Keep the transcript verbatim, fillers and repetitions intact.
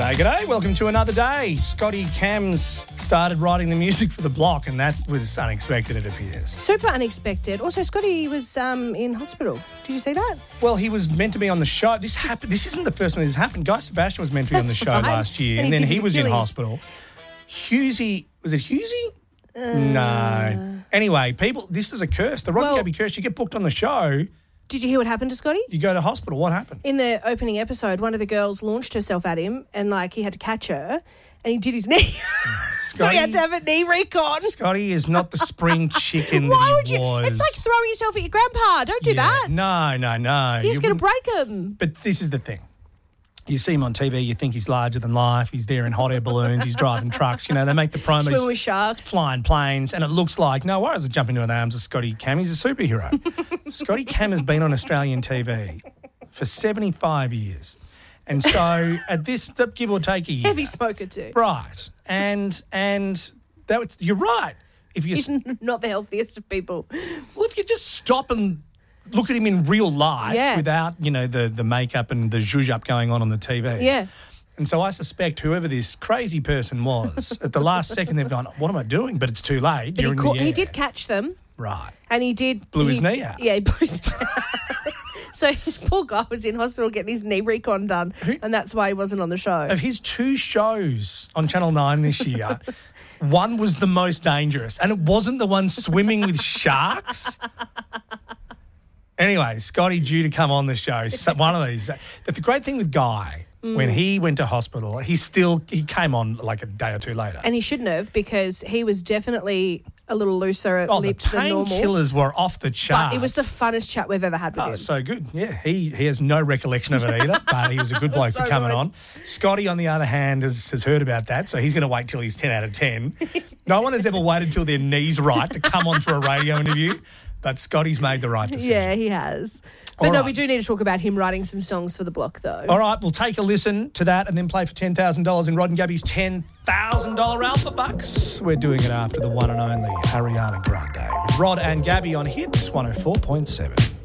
G'day, g'day. Welcome to another day. Scotty Cams started writing the music for The Block, and that was unexpected, it appears. Super unexpected. Also, Scotty was um, in hospital. Did you see that? Well, he was meant to be on the show. This happened. This isn't the first time this has happened. Guy Sebastian was meant to be That's on the show right. last year, And and, he then did he his was in Achilles. hospital. Hughesy, was it Hughesy? Uh, no. Anyway, people, this is a curse. The Rod Well- and Gabby curse. You get booked on the show, Did you hear what happened to Scotty? you go to hospital. What happened? In the opening episode, one of the girls launched herself at him and, like, he had to catch her and he did his knee. So he had to have a knee recon. Scotty is not the spring chicken Why that he would you? was. It's like throwing yourself at your grandpa. Don't do Yeah. that. No, no, no. He's You going to wouldn't- break him. But this is the thing. You see him on T V, you think he's larger than life. He's there in hot air balloons. He's driving trucks. You know, they make the promos. Swimming with sharks. Flying planes, and it looks like, no worries, I jump into the arms of Scotty Cam. He's a superhero. Scotty Cam has been on Australian T V for seventy-five years. And so at this, give or take a year. Heavy smoker too. Right. And and that was, you're right. If you He's not the healthiest of people. Well, if you just stop and look at him in real life Yeah. without, you know, the, the makeup and the zhuzh-up going on on the T V. Yeah. And so I suspect whoever this crazy person was, at the last second they've gone, what am I doing? But it's too late. But You're he, in caught, the air. he did catch them. Right. And he did... Blew he, his knee out. Yeah, he blew his knee out. So his poor guy was in hospital getting his knee recon done, and that's why he wasn't on the show. Of his two shows on Channel nine this year, one was the most dangerous, and it wasn't the one swimming with sharks. Anyway, Scotty due to come on the show. So one of these. The great thing with Guy, Mm. when he went to hospital, he still he came on like a day or two later. And he shouldn't have, because he was definitely a little looser at oh, the lips than normal. painkillers were off the charts. But it was the funnest chat we've ever had with Oh, him. so good. Yeah, he he has no recollection of it either, but he was a good bloke So for coming good. on. Scotty, on the other hand, has, has heard about that, so he's going to wait till he's ten out of ten. No one has ever waited till their knee's right to come on for a radio interview, but Scotty's made the right decision. Yeah, he has. But All no, right. we do need to talk about him writing some songs for The Block, though. All right, we'll take a listen to that and then play for ten thousand dollars in Rod and Gabby's ten thousand dollars Alpha Bucks. We're doing it after the one and only Ariana Grande with Rod and Gabby on Hits one oh four point seven.